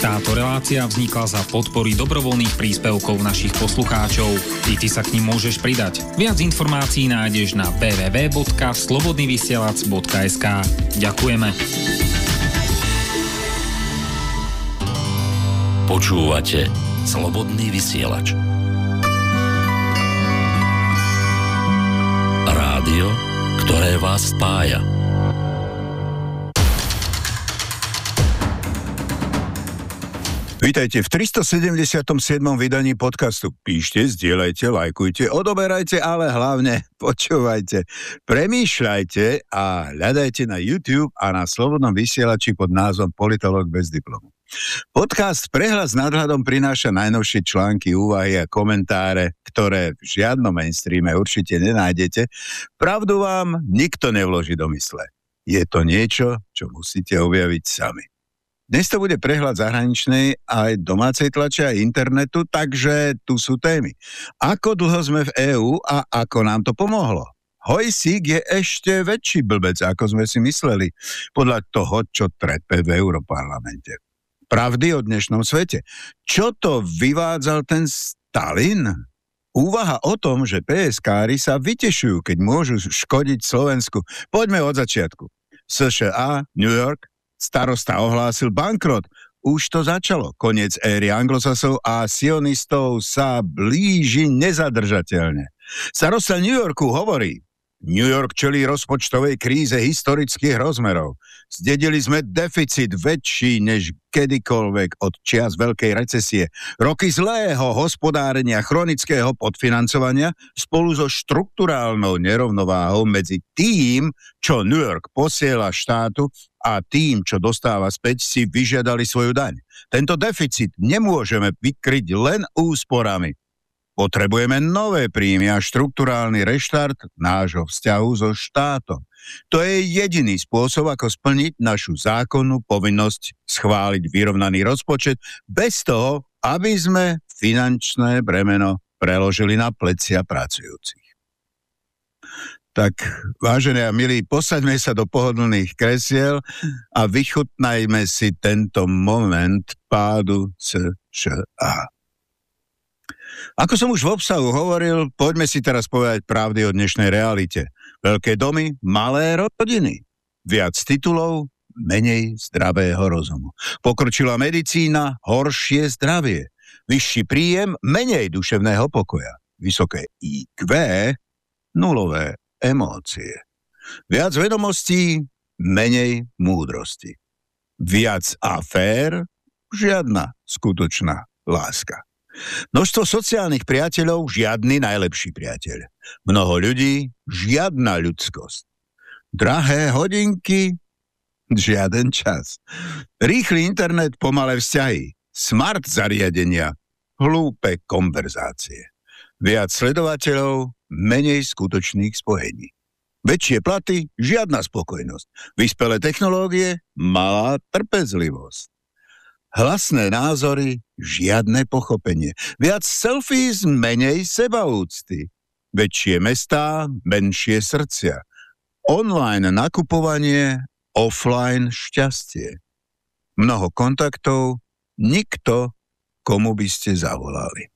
Táto relácia vznikla za podpory dobrovoľných príspevkov našich poslucháčov. I ty sa k nim môžeš pridať. Viac informácií nájdeš na www.slobodnyvysielac.sk. Ďakujeme. Počúvate Slobodný vysielač. Rádio, ktoré vás spája. Vítajte v 377. vydaní podcastu. Píšte, zdieľajte, lajkujte, odoberajte, ale hlavne počúvajte, premýšľajte a hľadajte na YouTube a na Slobodnom vysielači pod názvom Politológ bez diplomu. Podcast Prehľad s nadhľadom prináša najnovšie články, úvahy a komentáre, ktoré v žiadnom mainstreame určite nenájdete. Pravdu vám nikto nevloží do mysle. Je to niečo, čo musíte objaviť sami. Dnes to bude prehľad zahraničnej aj domácej tlače a internetu, takže tu sú témy. Ako dlho sme v EÚ a ako nám to pomohlo? Hojsík je ešte väčší blbec, ako sme si mysleli, podľa toho, čo trepe v Europarlamente. Pravdy o dnešnom svete. Čo to vyvádzal ten Stalin? Úvaha o tom, že PSK-ri sa vytešujú, keď môžu škodiť Slovensku. Poďme od začiatku. SŠA, New York, starosta ohlásil bankrot. Už to začalo. Koniec éry anglosasov a sionistov sa blíži nezadržateľne. Starosta New Yorku hovorí: New York čelí rozpočtovej kríze historických rozmerov. Zdedili sme deficit väčší než kedykoľvek od čias veľkej recesie. Roky zlého hospodárenia, chronického podfinancovania spolu so štrukturálnou nerovnováhou medzi tým, čo New York posiela štátu, a tým, čo dostáva späť, si vyžiadali svoju daň. Tento deficit nemôžeme vykryť len úsporami. Potrebujeme nové príjmy a štrukturálny reštart nášho vzťahu so štátom. To je jediný spôsob, ako splniť našu zákonnú povinnosť schváliť vyrovnaný rozpočet bez toho, aby sme finančné bremeno preložili na plecia pracujúcich. Tak, vážení a milí, posaďme sa do pohodlných kresiel a vychutnajme si tento moment pádu SŠA. Ako som už v obsahu hovoril, poďme si teraz povedať pravdy o dnešnej realite. Veľké domy, malé rodiny. Viac titulov, menej zdravého rozumu. Pokročilá medicína, horšie zdravie. Vyšší príjem, menej duševného pokoja. Vysoké IQ, nulové emócie. Viac vedomostí, menej múdrosti. Viac afér, žiadna skutočná láska. Množstvo sociálnych priateľov, žiadny najlepší priateľ. Mnoho ľudí, žiadna ľudskosť. Drahé hodinky, žiaden čas. Rýchly internet, pomalé vzťahy. Smart zariadenia, hlúpe konverzácie. Viac sledovateľov, menej skutočných spojení. Väčšie platy, žiadna spokojnosť. Vyspelé technológie, malá trpezlivosť. Hlasné názory, žiadne pochopenie. Viac selfies, menej sebaúcty. Väčšie mestá, menšie srdcia. Online nakupovanie, offline šťastie. Mnoho kontaktov, nikto, komu by ste zavolali.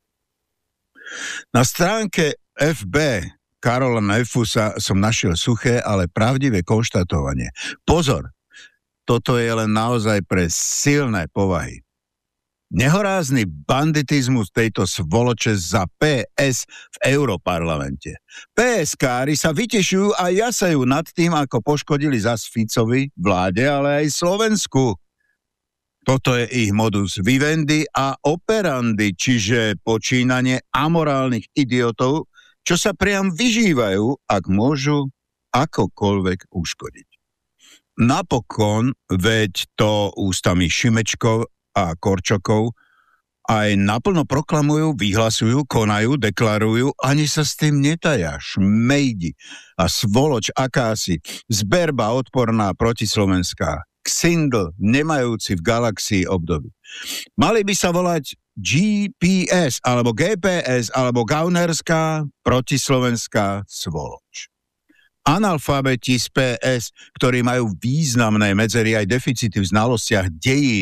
Na stránke FB Karola Nefusa som našiel suché, ale pravdivé konštatovanie. Pozor, toto je len naozaj pre silné povahy. Nehorázny banditizmus tejto svoloče za PS v Europarlamente. PSkári sa vytešujú a jasajú nad tým, ako poškodili zas Ficovi vláde, ale aj Slovensku. Toto je ich modus vivendi a operandi, čiže počínanie amorálnych idiotov, čo sa priam vyžívajú, ak môžu akokoľvek uškodiť. Napokon, veď to ústami Šimečkov a Korčokov aj naplno proklamujú, vyhlasujú, konajú, deklarujú, ani sa s tým netaja, šmejdi a svoloč akási, zberba odporná protislovenská, ksindl, nemajúci v galaxii období. Mali by sa volať GPS, alebo GPS, alebo gaunerská protislovenská svoloč. Analfabeti z PS, ktorí majú významné medzery aj deficity v znalostiach dejín,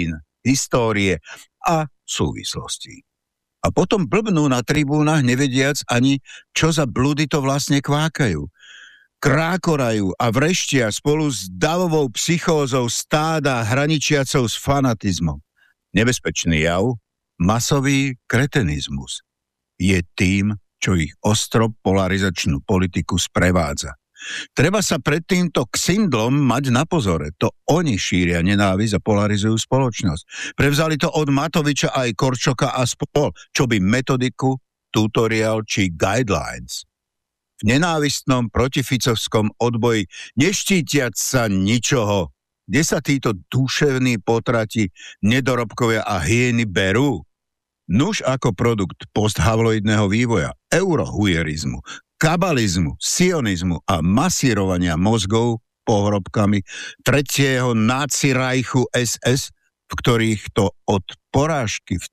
histórie a súvislostí. A potom blbnú na tribúnach, nevediac ani, čo za blúdy to vlastne kvákajú. Krákorajú a vreštia spolu s davovou psychózou stáda hraničiacou s fanatizmom. Nebezpečný jav, masový kretenizmus, je tým, čo ich ostro polarizačnú politiku sprevádza. Treba sa pred týmto ksindlom mať na pozore. To oni šíria nenávisť a polarizujú spoločnosť. Prevzali to od Matoviča aj Korčoka a spol, čo by metodiku, tutoriál či guidelines. V nenávistnom protificovskom odboji neštítiať sa ničoho, kde sa títo duševní potrati, nedorobkovia a hyeny berú. Nuž ako produkt posthavloidného vývoja, eurohujerizmu, kabalizmu, sionizmu a masírovania mozgov pohrobkami tretieho nácirajchu SS, v ktorých to od porážky v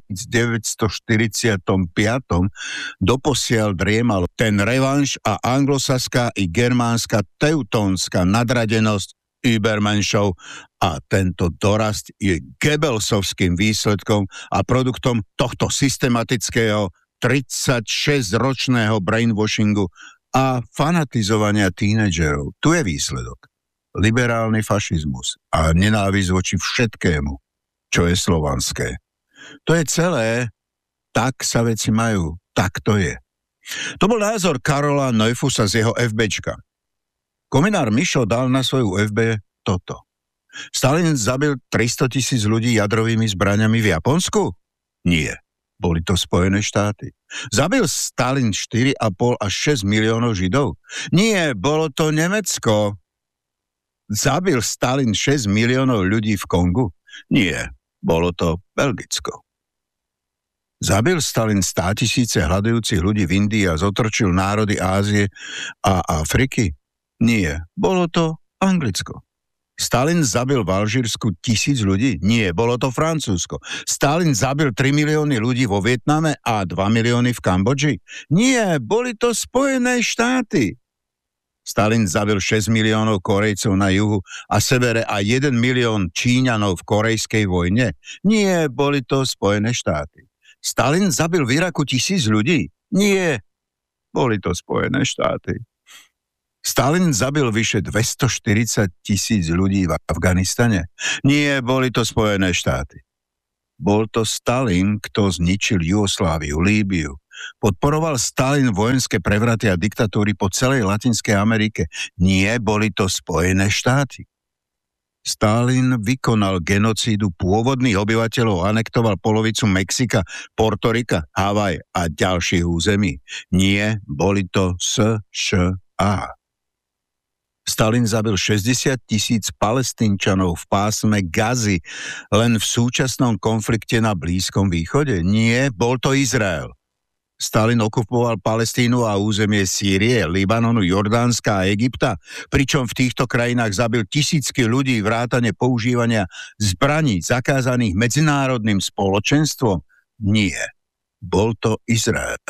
1945. doposiaľ driemal ten revanš a anglosaská i germánska teutónska nadradenosť Übermenschov a tento dorast je Goebbelsovským výsledkom a produktom tohto systematického 36-ročného brainwashingu a fanatizovania tínedžerov. Tu je výsledok. Liberálny fašizmus a nenávisť voči všetkému, čo je slovanské. To je celé, tak sa veci majú, tak to je. To bol názor Karola Neufusa z jeho FBčka. Kominár Mišo dal na svoju FB toto. Stalin zabil 300 000 ľudí jadrovými zbraňami v Japonsku? Nie. Boli to Spojené štáty. Zabil Stalin 4,5 až 6 miliónov Židov? Nie, bolo to Nemecko. Zabil Stalin 6 miliónov ľudí v Kongu? Nie, bolo to Belgicko. Zabil Stalin 100 000 hľadujúcich ľudí v Indii a zotročil národy Ázie a Afriky? Nie, bolo to Anglicko. Stalin zabil v Alžírsku 1000 ľudí? Nie, bolo to Francúzsko. Stalin zabil 3 milióny ľudí vo Vietname a 2 milióny v Kambodži? Nie, boli to Spojené štáty. Stalin zabil 6 miliónov Korejcov na juhu a severe a 1 milión Číňanov v korejskej vojne? Nie, boli to Spojené štáty. Stalin zabil v Iraku 1000 ľudí? Nie, boli to Spojené štáty. Stalin zabil vyše 240 000 ľudí v Afganistane? Nie, boli to Spojené štáty. Bol to Stalin, kto zničil Jugosláviu, Líbiu. Podporoval Stalin vojenské prevraty a diktatúry po celej Latinskej Amerike? Nie, boli to Spojené štáty. Stalin vykonal genocídu pôvodných obyvateľov, anektoval polovicu Mexika, Portorika, Havaj a ďalších území? Nie, boli to SŠA. Stalin zabil 60 000 Palestínčanov v pásme Gazy len v súčasnom konflikte na Blízkom východe? Nie, bol to Izrael. Stalin okupoval Palestínu a územie Sýrie, Libanonu, Jordánska a Egypta, pričom v týchto krajinách zabil tisícky ľudí vrátane používania zbraní zakázaných medzinárodným spoločenstvom? Nie, bol to Izrael.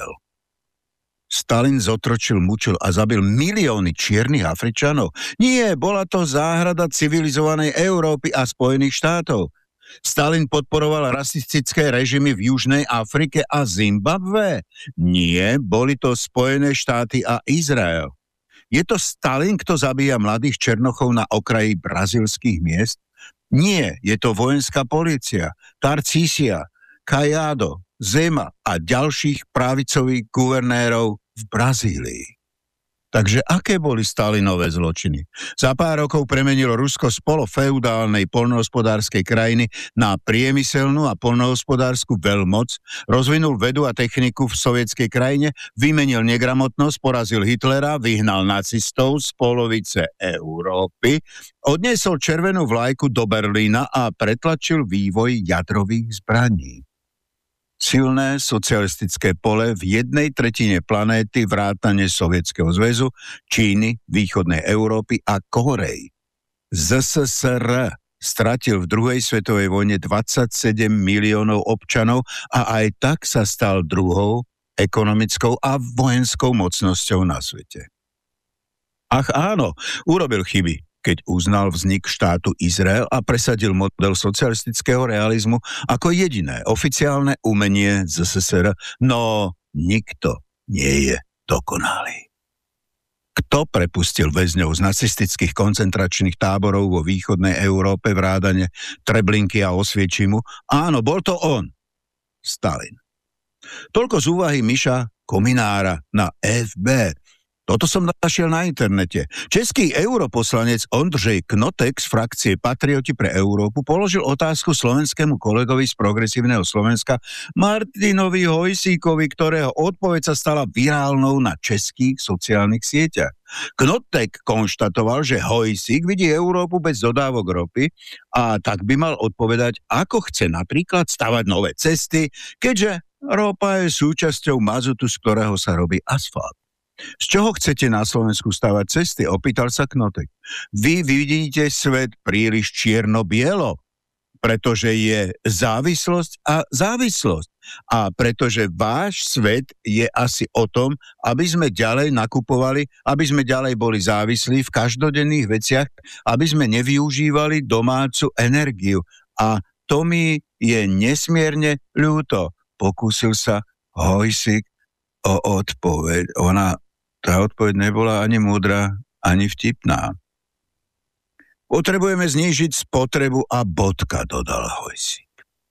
Stalin zotročil, mučil a zabil milióny čiernych Afričanov? Nie, bola to záhrada civilizovanej Európy a Spojených štátov. Stalin podporoval rasistické režimy v Južnej Afrike a Zimbabwe? Nie, boli to Spojené štáty a Izrael. Je to Stalin, kto zabíja mladých černochov na okraji brazílskych miest? Nie, je to vojenská polícia, Tarcísia, Caiado, Zema a ďalších pravicových guvernérov v Brazílii. Takže aké boli Stalinové zločiny? Za pár rokov premenilo Rusko z polofeudálnej poľnohospodárskej krajiny na priemyselnú a poľnohospodársku veľmoc, rozvinul vedu a techniku v sovietskej krajine, vymenil negramotnosť, porazil Hitlera, vyhnal nacistov z polovice Európy, odniesol červenú vlajku do Berlína a pretlačil vývoj jadrových zbraní. Silné socialistické pole v 1/3 planéty vrátane Sovietskeho zväzu, Číny, východnej Európy a Kórey. ZSSR stratil v druhej svetovej vojne 27 miliónov občanov a aj tak sa stal druhou ekonomickou a vojenskou mocnosťou na svete. Ach áno, urobil chyby. keď uznal vznik štátu Izrael a presadil model socialistického realizmu ako jediné oficiálne umenie ZSSR. No nikto nie je dokonalý. Kto prepustil väzňov z nacistických koncentračných táborov vo východnej Európe vrádane Treblinky a Osviečimu? Áno, bol to on, Stalin. Toľko z úvahy Miša Kominára na FB. Toto som našiel na internete. Český europoslanec Ondřej Knotek z frakcie Patrioti pre Európu položil otázku slovenskému kolegovi z Progresívneho Slovenska Martinovi Hojsíkovi, ktorého odpoveď sa stala virálnou na českých sociálnych sieťach. Knotek konštatoval, že Hojsík vidí Európu bez dodávok ropy a tak by mal odpovedať, ako chce napríklad stavať nové cesty, keďže ropa je súčasťou mazutu, z ktorého sa robí asfalt. Z čoho chcete na Slovensku stavať cesty? Opýtal sa Knotek. Vy vidíte svet príliš čierno-bielo, pretože je závislosť a závislosť. A pretože váš svet je asi o tom, aby sme ďalej nakupovali, aby sme ďalej boli závislí v každodenných veciach, aby sme nevyužívali domácu energiu. A to mi je nesmierne ľúto. Pokúsil sa Hojsík o odpoveď. Tá odpoveď nebola ani múdra, ani vtipná. Potrebujeme znížiť spotrebu a bodka, dodal Hojsík.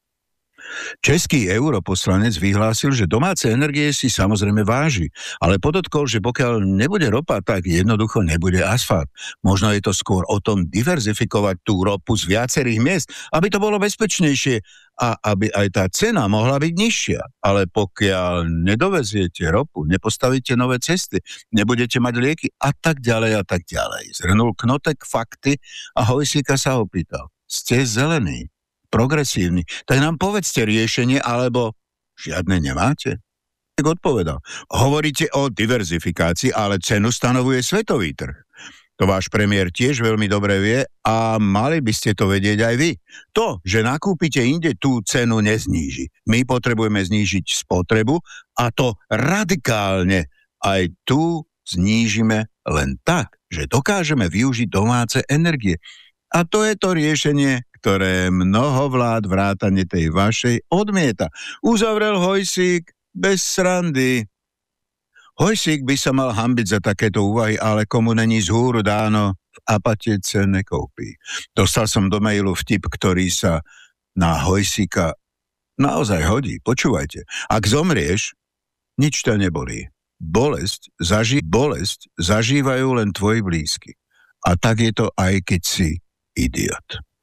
Český europoslanec vyhlásil, že domáce energie si samozrejme váži, ale podotkol, že pokiaľ nebude ropa, tak jednoducho nebude asfalt. Možno je to skôr o tom diverzifikovať tú ropu z viacerých miest, aby to bolo bezpečnejšie a aby aj tá cena mohla byť nižšia. Ale pokiaľ nedoveziete ropu, nepostavíte nové cesty, nebudete mať lieky a tak ďalej a tak ďalej. Zhrnul Knotek fakty a Hojsíka sa opýtal. Ste zelení, progresívni, tak nám povedzte riešenie, alebo žiadne nemáte? Tak odpovedal. Hovoríte o diverzifikácii, ale cenu stanovuje svetový trh. To váš premiér tiež veľmi dobre vie a mali by ste to vedieť aj vy. To, že nakúpite inde, tú cenu nezníži. My potrebujeme znížiť spotrebu a to radikálne. Aj tu znížime len tak, že dokážeme využiť domáce energie. A to je to riešenie, ktoré mnoho vlád vrátane tej vašej odmieta. Uzavrel Hojsík bez srandy. Hojsík by sa mal hanbiť za takéto úvahy, ale komu není z húru dáno, v apatice nekoupí. Dostal som do mailu vtip, ktorý sa na Hojsíka naozaj hodí. Počúvajte, ak zomrieš, nič ťa nebolí. Bolesť zažívajú len tvoji blízky. A tak je to aj keď si idiot.